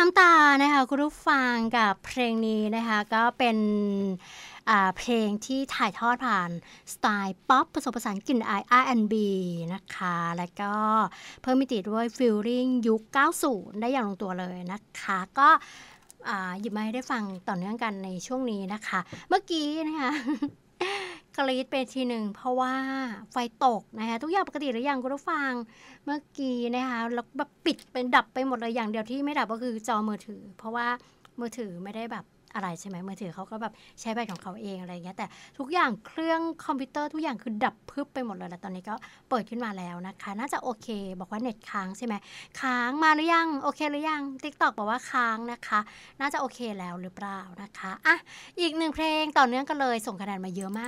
ำตานะคะคุณผู้ฟังกับเพลงนี้นะคะก็เป็นเพลงที่ถ่ายทอดผ่านสไตล์ป๊อปผสมผสานกลิ่นอาย R&B นะคะแล้วก็เพิ่มมิติด้วยฟีลลิ่งยุค 90 ได้อย่างลงตัวเลยนะคะก็หยิบมาให้ได้ฟังต่อเนื่องกันในช่วงนี้นะคะเมื่อกี้นะคะ กรี๊ดไปทีหนึ่งเพราะว่าไฟตกนะคะทุกอย่างปกติหรือยังคุณผู้ฟังเมื่อกี้นะคะแล้วแบบปิดเป็นดับไปหมดเลยอย่างเดียวที่ไม่ดับก็คือจอมือถือเพราะว่ามือถือไม่ได้แบบอะไรใช่ไหมมือถือเขาก็แบบใช้แบตของเขาเองอะไรอย่างเงี้ยแต่ทุกอย่างเครื่องคอมพิวเตอร์ทุกอย่างคือดับพึบไปหมดเลยแล้วตอนนี้ก็เปิดขึ้นมาแล้วนะคะน่าจะโอเคบอกว่าเน็ตค้างใช่ไหมค้างมาหรือยังโอเคหรือยัง TikTok บอกว่าค้างนะคะน่าจะโอเคแล้วหรือเปล่านะคะอ่ะอีกหนึ่งเพลงต่อเนื่องกันเลยส่งคะแนนมาเยอะมาก